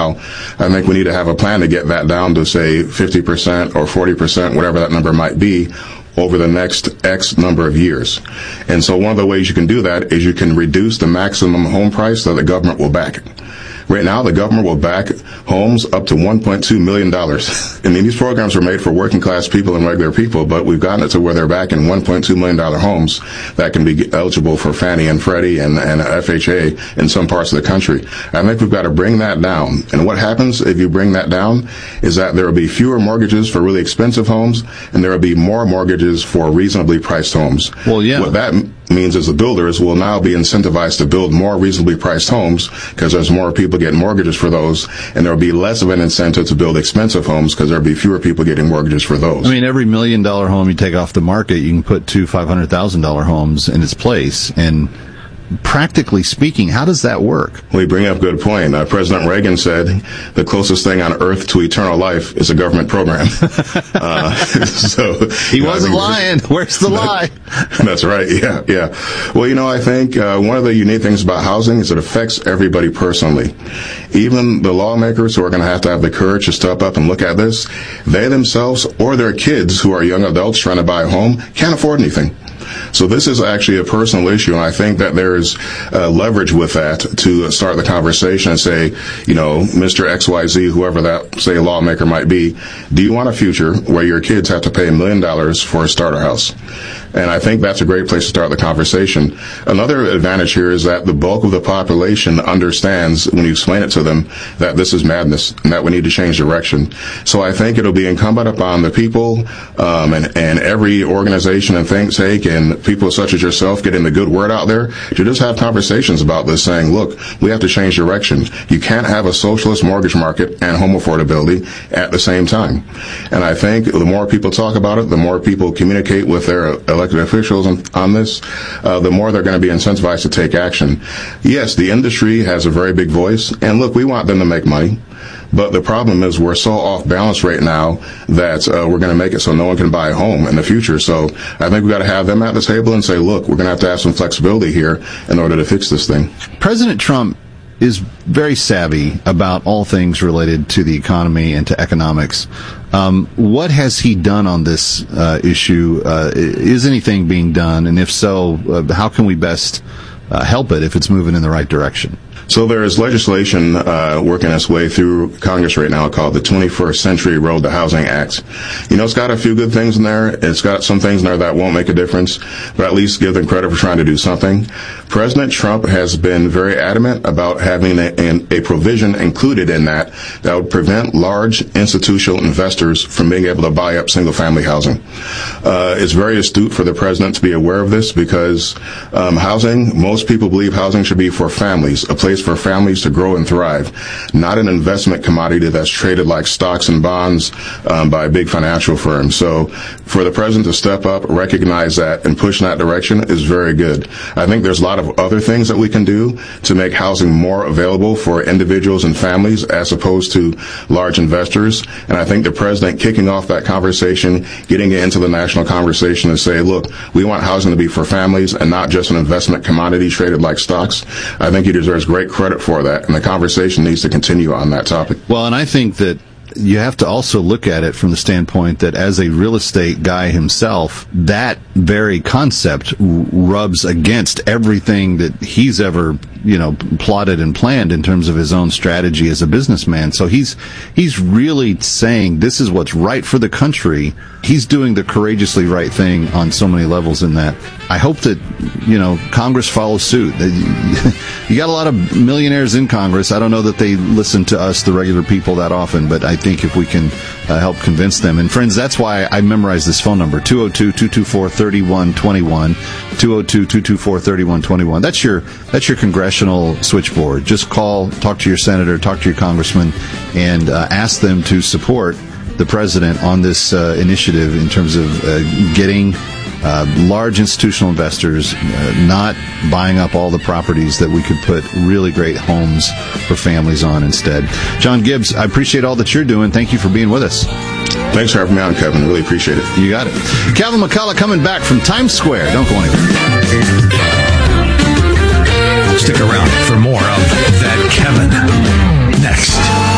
now. I think we need to have a plan to get that down to, say, 50% or 40%, whatever that number might be, over the next X number of years. And so one of the ways you can do that is you can reduce the maximum home price that the government will back it. Right now, the government will back homes up to $1.2 million. I mean, these programs were made for working class people and regular people, but we've gotten it to where they're backing $1.2 million homes that can be eligible for Fannie and Freddie and FHA in some parts of the country. I think we've got to bring that down. And what happens if you bring that down is that there will be fewer mortgages for really expensive homes, and there will be more mortgages for reasonably priced homes. Well, yeah. What that means is the builders will now be incentivized to build more reasonably priced homes because there's more people getting mortgages for those, and there will be less of an incentive to build expensive homes because there will be fewer people getting mortgages for those. I mean, every $1 million home you take off the market, you can put two $500,000 homes in its place. And practically speaking, how does that work? Well, you bring up a good point. President Reagan said the closest thing on earth to eternal life is a government program. So he wasn't lying. Where's the lie? That's right. Yeah. Well, I think one of the unique things about housing is it affects everybody personally. Even the lawmakers who are going to have the courage to step up and look at this, they themselves or their kids who are young adults trying to buy a home can't afford anything. So this is actually a personal issue, and I think that there's leverage with that to start the conversation and say, Mr. XYZ, whoever that, say, lawmaker might be, do you want a future where your kids have to pay $1 million for a starter house? And I think that's a great place to start the conversation. Another advantage here is that the bulk of the population understands, when you explain it to them, that this is madness and that we need to change direction. So I think it'll be incumbent upon the people and every organization and think tank and people such as yourself getting the good word out there to just have conversations about this, saying, look, we have to change direction. You can't have a socialist mortgage market and home affordability at the same time. And I think the more people talk about it, the more people communicate with their elected officials on this, the more they're going to be incentivized to take action. Yes, the industry has a very big voice, and look, we want them to make money. But the problem is we're so off balance right now that we're going to make it so no one can buy a home in the future. So I think we've got to have them at the table and say, look, we're going to have some flexibility here in order to fix this thing. President Trump is very savvy about all things related to the economy and to economics. What has he done on this issue? Is anything being done? And if so, how can we best help it if it's moving in the right direction? So there is legislation working its way through Congress right now called the 21st Century Road to Housing Act. It's got a few good things in there. It's got some things in there that won't make a difference, but at least give them credit for trying to do something. President Trump has been very adamant about having a provision included in that would prevent large institutional investors from being able to buy up single-family housing. It's very astute for the president to be aware of this because most people believe housing should be for families, a place for families to grow and thrive, not an investment commodity that's traded like stocks and bonds by big financial firms. So for the president to step up, recognize that, and push in that direction is very good. I think there's a lot of other things that we can do to make housing more available for individuals and families as opposed to large investors. And I think the president kicking off that conversation, getting it into the national conversation and say, look, we want housing to be for families and not just an investment commodity traded like stocks. I think he deserves great credit for that, and the conversation needs to continue on that topic. Well, and I think that you have to also look at it from the standpoint that as a real estate guy himself, that very concept rubs against everything that he's ever, plotted and planned in terms of his own strategy as a businessman. So he's really saying this is what's right for the country. He's doing the courageously right thing on so many levels in that. I hope that, Congress follows suit. You got a lot of millionaires in Congress. I don't know that they listen to us, the regular people, that often, but I think if we can help convince them. And friends, that's why I memorized this phone number, 202-224-3121, 202-224-3121. That's your congressional switchboard. Just call, talk to your senator, talk to your congressman, and ask them to support the president on this initiative in terms of getting large institutional investors not buying up all the properties that we could put really great homes for families on instead. John Gibbs, I appreciate all that you're doing. Thank you for being with us. Thanks for having me on, Kevin. Really appreciate it. You got it. Kevin McCullough coming back from Times Square. Don't go anywhere. Stick around for more of That Kevin next.